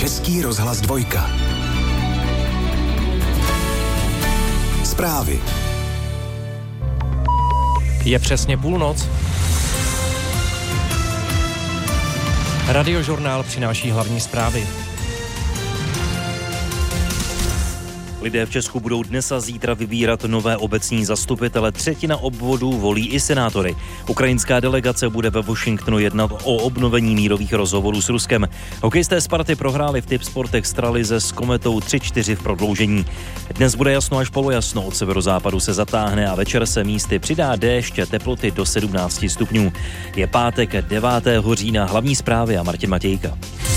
Český rozhlas 2. Zprávy. Je přesně půlnoc. Radiožurnál přináší hlavní zprávy. Lidé v Česku budou dnes a zítra vybírat nové obecní zastupitele. Třetina obvodů volí i senátory. Ukrajinská delegace bude ve Washingtonu jednat o obnovení mírových rozhovorů s Ruskem. Hokejisté Sparty prohráli v Tipsport Extralize s Kometou 3-4 v prodloužení. Dnes bude jasno až polojasno, od severozápadu se zatáhne a večer se místy přidá déšť, teploty do 17 stupňů. Je pátek 9. října, hlavní zprávy a Martin Matějka.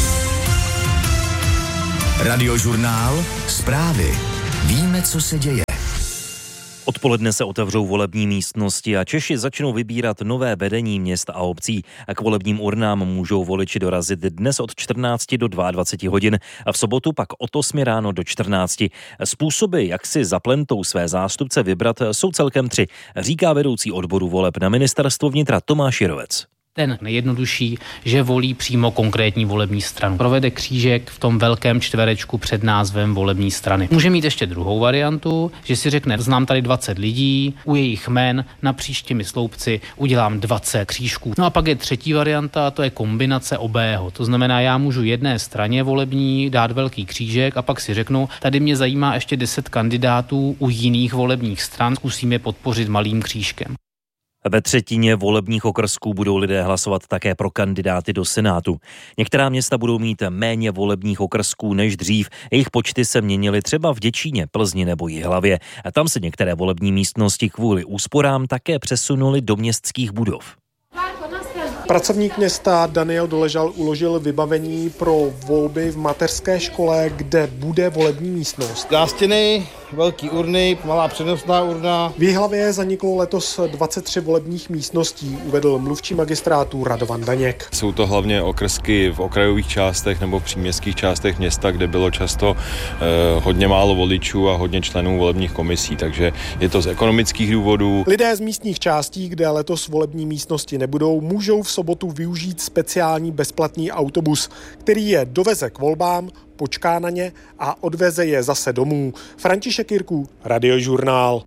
Radiožurnál Zprávy. Víme, co se děje. Odpoledne se otevřou volební místnosti a Češi začnou vybírat nové vedení měst a obcí. A k volebním urnám můžou voliči dorazit dnes od 14 do 22 hodin a v sobotu pak od 8 ráno do 14. Způsoby, jak si za plentou své zástupce vybrat, jsou celkem 3, říká vedoucí odboru voleb na ministerstvo vnitra Tomáš Jirovec. Ten nejjednodušší, že volí přímo konkrétní volební stranu. Provede křížek v tom velkém čtverečku před názvem volební strany. Může mít ještě druhou variantu, že si řekne, znám tady 20 lidí, u jejich jmen napříč těmi sloupci udělám 20 křížků. No a pak je třetí varianta, to je kombinace obého. To znamená, já můžu jedné straně volební dát velký křížek a pak si řeknu, tady mě zajímá ještě 10 kandidátů u jiných volebních stran, zkusím je podpořit malým křížkem. Ve třetině volebních okrsků budou lidé hlasovat také pro kandidáty do Senátu. Některá města budou mít méně volebních okrsků než dřív. Jejich počty se měnily třeba v Děčíně, Plzni nebo Jihlavě. A tam se některé volební místnosti kvůli úsporám také přesunuly do městských budov. Pracovník města Daniel Doležal uložil vybavení pro volby v mateřské škole, kde bude volební místnost. Nástěny, velký urny, malá přenosná urna. V Jihlavě zaniklo letos 23 volebních místností, uvedl mluvčí magistrátu Radovan Daněk. Jsou to hlavně okrsky v okrajových částech nebo v příměstských částech města, kde bylo často hodně málo voličů a hodně členů volebních komisí, takže je to z ekonomických důvodů. Lidé z místních částí, kde letos volební místnosti nebudou, můžou v sobotu využít speciální bezplatný autobus, který je doveze k volbám, počká na ně a odveze je zase domů. František Jirků, Radiožurnál.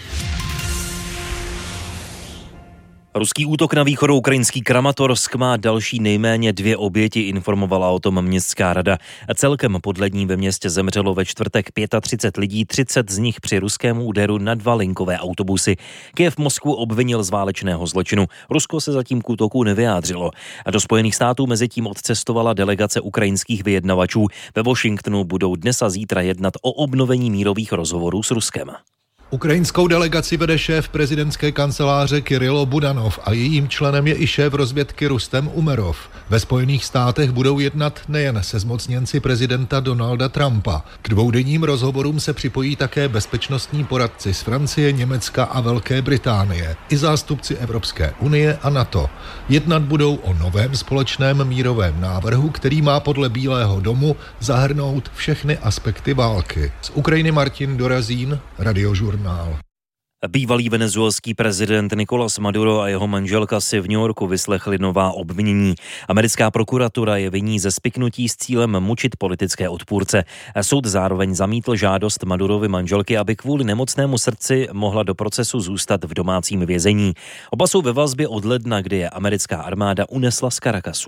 Ruský útok na východoukrajinský Kramatorsk má další nejméně 2 oběti, informovala o tom městská rada. Celkem podle ní ve městě zemřelo ve čtvrtek 35 lidí, 30 z nich při ruském úderu na 2 linkové autobusy. Kyjev Moskvu obvinil z válečného zločinu. Rusko se zatím k útoku nevyjádřilo. A do Spojených států mezitím odcestovala delegace ukrajinských vyjednavačů. Ve Washingtonu budou dnes a zítra jednat o obnovení mírových rozhovorů s Ruskem. Ukrajinskou delegaci vede šéf prezidentské kanceláře Kirilo Budanov a jejím členem je i šéf rozvědky Rustem Umerov. Ve Spojených státech budou jednat nejen se zmocněnci prezidenta Donalda Trumpa. K dvoudenním rozhovorům se připojí také bezpečnostní poradci z Francie, Německa a Velké Británie, i zástupci Evropské unie a NATO. Jednat budou o novém společném mírovém návrhu, který má podle Bílého domu zahrnout všechny aspekty války. Z Ukrajiny Martin Dorazín, Radiožurnál. Bývalý venezuelský prezident Nicolás Maduro a jeho manželka si v New Yorku vyslechli nová obvinění. Americká prokuratura je viní ze spiknutí s cílem mučit politické odpůrce. Soud zároveň zamítl žádost Madurovy manželky, aby kvůli nemocnému srdci mohla do procesu zůstat v domácím vězení. Oba jsou ve vazbě od ledna, kdy je americká armáda unesla z Caracasu.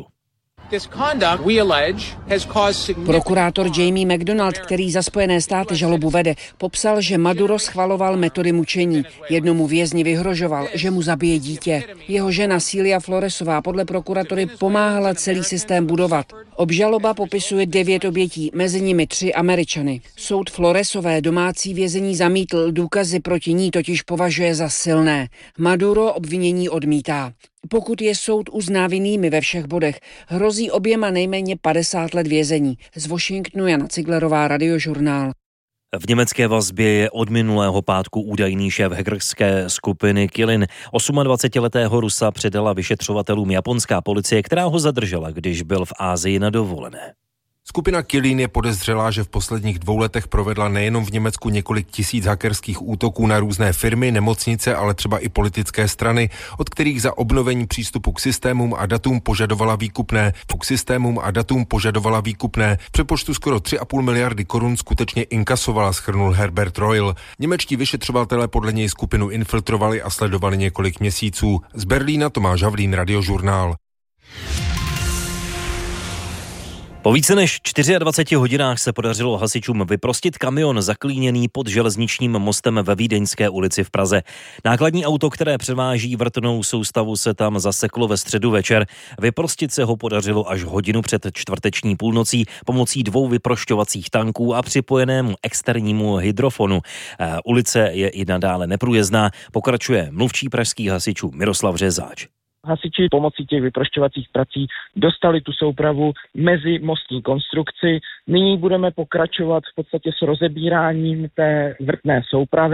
Prokurátor Jamie McDonald, který za Spojené státy žalobu vede, popsal, že Maduro schvaloval metody mučení. Jednomu vězni vyhrožoval, že mu zabije dítě. Jeho žena Celia Floresová podle prokuratury pomáhala celý systém budovat. Obžaloba popisuje 9 obětí, mezi nimi 3 Američany. Soud Floresové domácí vězení zamítl, důkazy proti ní totiž považuje za silné. Maduro obvinění odmítá. Pokud je soud uzná vinnými ve všech bodech, hrozí oběma nejméně 50 let vězení. Z Washingtonu Jana Ciglerová, Radiožurnál. V německé vazbě je od minulého pátku údajný šéf hackerské skupiny Kilin. 28letého Rusa předala vyšetřovatelům japonská policie, která ho zadržela, když byl v Asii na dovolené. Skupina Killeen je podezřelá, že v posledních 2 letech provedla nejenom v Německu několik tisíc hackerských útoků na různé firmy, nemocnice, ale třeba i politické strany, od kterých za obnovení přístupu k systémům a datům požadovala výkupné. V přepočtu skoro 3,5 miliardy korun skutečně inkasovala, shrnul Herbert Reul. Němečtí vyšetřovatelé podle něj skupinu infiltrovali a sledovali několik měsíců. Z Berlína Tomáš Havlín, Radiožurnál. Po více než 24 hodinách se podařilo hasičům vyprostit kamion zaklíněný pod železničním mostem ve Vídeňské ulici v Praze. Nákladní auto, které převáží vrtnou soustavu, se tam zaseklo ve středu večer. Vyprostit se ho podařilo až hodinu před čtvrteční půlnocí pomocí 2 vyprošťovacích tanků a připojenému externímu hydrofonu. Ulice je i nadále neprůjezdná, pokračuje mluvčí pražských hasičů Miroslav Řezáč. Hasiči pomocí těch vyprošťovacích prací dostali tu soupravu mezi mostní konstrukci. Nyní budeme pokračovat v podstatě s rozebíráním té vrtné soupravy.